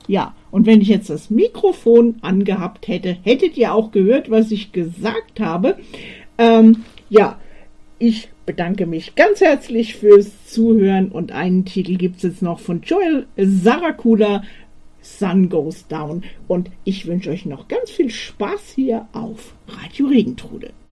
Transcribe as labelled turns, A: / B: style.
A: Ja, und wenn ich jetzt das Mikrofon angehabt hätte, hättet ihr auch gehört, was ich gesagt habe. Ja, ich bedanke mich ganz herzlich fürs Zuhören und einen Titel gibt es jetzt noch von Joel Saracula, Sun Goes Down. Und ich wünsche euch noch ganz viel Spaß hier auf Radio Regentrude.